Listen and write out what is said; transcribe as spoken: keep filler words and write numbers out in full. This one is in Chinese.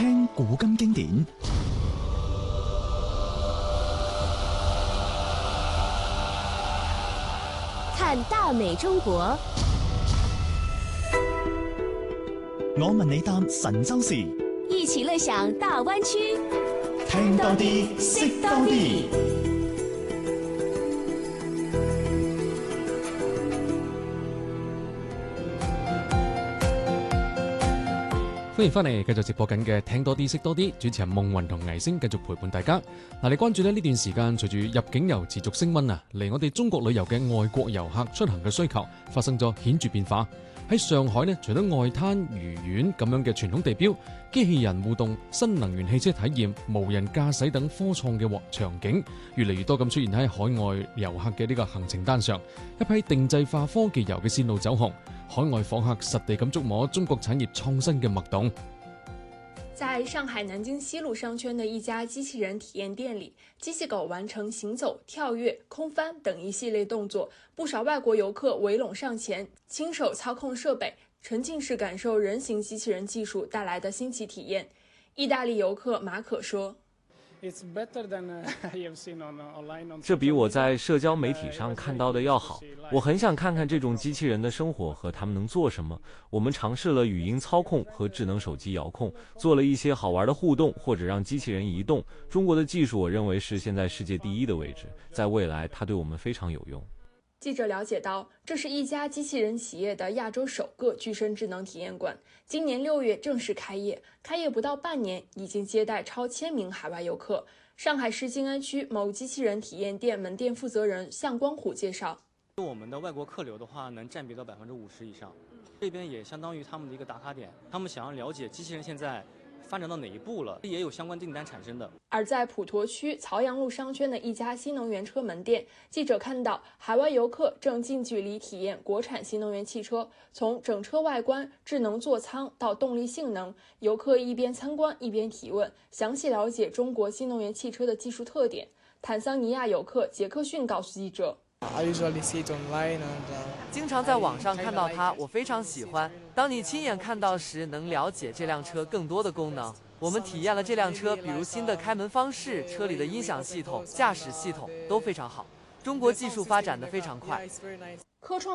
聽古今經典， 看大美中國。 我問你答神州事， 一起樂享大灣區， 聽多啲，識多啲。 歡迎翻嚟，繼續直播緊嘅聽多啲識多啲，主持人夢雲同藝星繼續陪伴大家。嗱，你關注咧呢段時間，隨住入境遊持續升溫啊，嚟我哋中國旅遊嘅外國遊客出行嘅需求發生咗顯著變化。喺上海呢，除咗外灘、魚園咁樣嘅傳統地標、機器人互動、新能源汽車體驗、無人駕駛等科創嘅場景，越嚟越多咁出現喺海外遊客嘅呢個行程單上。一批定制化科技遊嘅線路走紅，海外訪客實地咁觸摸中國產業創新嘅脈動。 在上海南京西路商圈的一家機器人體驗店裡，機器狗完成行走、跳躍、空翻等一系列動作，不少外國遊客圍攏上前，親手操控設備，沉浸式感受人形機器人技術帶來的新奇體驗。意大利遊客馬可說， 這比我在社交媒體上看到的要好。我很想看看這種機器人的生活和他們能做什麼。我們嘗試了語音操控和智能手機遙控，做了一些好玩的互動，或者讓機器人移動。中國的技術我認為是現在世界第一的位置，在未來它對我們非常有用。 記者了解到，這是一家機器人企業的亞洲首個具身智能體驗館，今年六月正式開業，開業不到半年，已經接待超千名海外遊客。上海市靜安區某機器人體驗店門店負責人向光虎介紹， 我們的外國客流的話，能佔比到百分之五十以上，這邊也相當於他們的一個打卡點，他們想要了解機器人現在發展到哪一步了，也有相關訂單產生的。 而在普陀區曹陽路商圈的一家新能源車門店，記者看到海外遊客正近距離體驗國產新能源汽車，從整車外觀、智能座艙到動力性能，遊客一邊參觀一邊提問，詳細了解中國新能源汽車的技術特點。坦桑尼亞遊客傑克遜告訴記者， 經常在網上看到它，我非常喜歡。當你親眼看到時，能了解這輛車更多的功能。我們體驗了這輛車，比如新的開門方式、車裡的音響系統、駕駛系統都非常好。中國技術發展得非常快。 科創